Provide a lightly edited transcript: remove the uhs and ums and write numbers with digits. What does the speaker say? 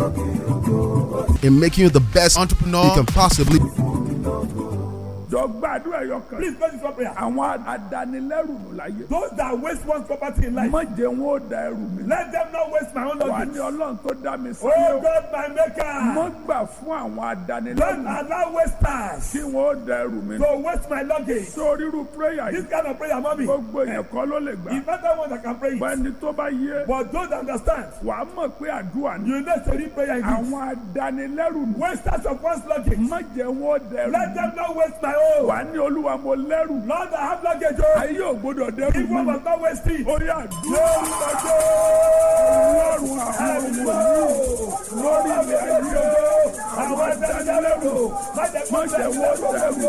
in making you the best entrepreneur you can possibly. Jọ gbàdúrà ẹyọ kan. Please pray this one prayer. Àwọn adanilẹ́rù nù láyé. Those that waste one's property in life, Má jẹ́ wọn ó da ẹrù mi. let them not waste my own Wà luggage. ní Ọlọ́run tó dá mi sí. Oh God, my maker, Má gbà fún àwọn don't adanilẹ́rù allow wasters kí wọn ó da ẹrù mi. to waste my luggage. Sórí irú prayer This yìí. kind of prayer, mommy, Gbogbo èèyàn kọ́ ló lè gbà. if not one that can pray it. Bẹ́ẹ̀ni tó bá yé. But those that understand, Wà á mọ̀ pé àdúrà ni. you know to read prayer in this. Àwọn adanilẹ́rù nù. Wasters of one's luggage, Má jẹ́ wọn ó da ẹrù let mi. them not waste my own. Wà á ní Olúwa mo lẹ́rù. Lord, I have luggage. Oh, Ayé ò gbọdọ̀ dẹ́rù if one mi. must not waste it. Orí àdúrà. Lord, Ọlọ́run àwọn ọmọ yìí lórí ilẹ̀ ayé. àwọn ẹgbẹ́ lẹ́rù, má jẹ́ Má jẹ́ wọ́n dẹ́rù